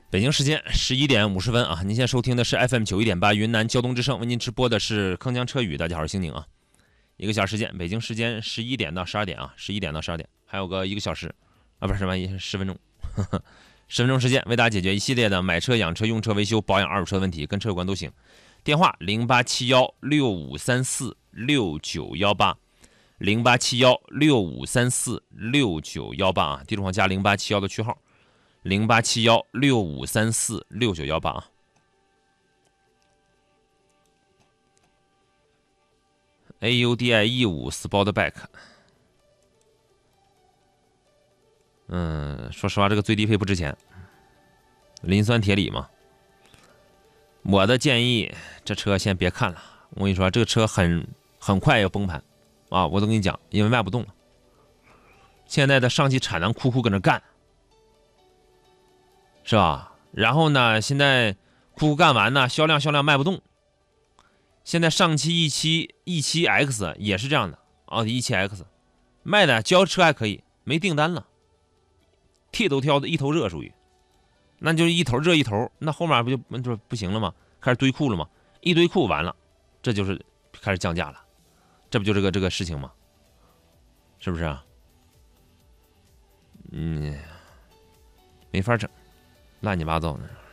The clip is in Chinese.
北京时间11:50啊！您现在收听的是 FM 91.8云南交通之声，为您直播的是铿锵车语。大家好，我是星宁啊。1个小时时间，北京时间11点到12点啊，11点到12点，还有个1个小时啊，不是什么10分钟，10分钟时间为大家解决一系列的买车、养车、用车、维修、保养、二手车问题，跟车有关都行。电话087165346918，087165346918啊，地图上加0871的区号。087165346918啊。AUDI 15 Sportback， 说实话，这个最低配不值钱，磷酸铁锂嘛。我的建议，这车先别看了。我跟你说，这个车很快要崩盘啊！我都跟你讲，因为卖不动了。现在的上汽产能苦搁那干。是吧？然后呢，现在苦干完呢，销量卖不动。现在上汽 E7X 也是这样的，奥迪 E7X 卖的交车还可以，没订单了，剃头挑的一头热，属于，那就是一头热一头，那后面不就不行了吗？开始堆库了吗？一堆库完了，这就是开始降价了，这不就这个事情吗？是不是啊？没法整。乱七八糟的。